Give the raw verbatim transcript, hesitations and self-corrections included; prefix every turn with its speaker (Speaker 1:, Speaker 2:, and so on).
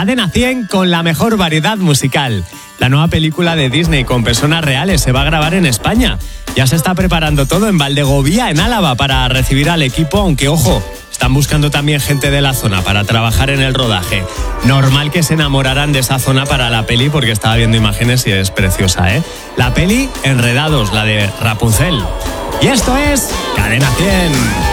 Speaker 1: Cadena cien con la mejor variedad musical. La nueva película de Disney con personas reales se va a grabar en España. Ya se está preparando todo en Valdegovía, en Álava, para recibir al equipo, aunque ojo, están buscando también gente de la zona para trabajar en el rodaje. Normal que se enamorarán de esa zona para la peli, porque estaba viendo imágenes y es preciosa, ¿eh? La peli Enredados, la de Rapunzel. Y esto es Cadena cien.